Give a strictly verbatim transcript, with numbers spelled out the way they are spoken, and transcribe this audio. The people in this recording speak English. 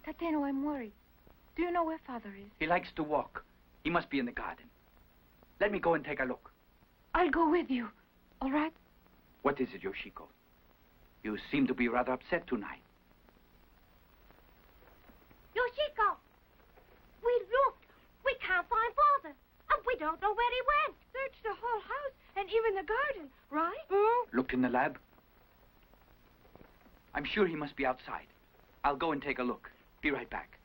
Tateno, I'm worried. Do you know where Father is? He likes to walk. He must be in the garden. Let me go and take a look. I'll go with you. All right? What is it, Yoshiko? You seem to be rather upset tonight. Yoshiko! We looked. We can't find Father. And we don't know where he went. Searched the whole house and even the garden, right? Mm? Looked in the lab? I'm sure he must be outside. I'll go and take a look. Be right back.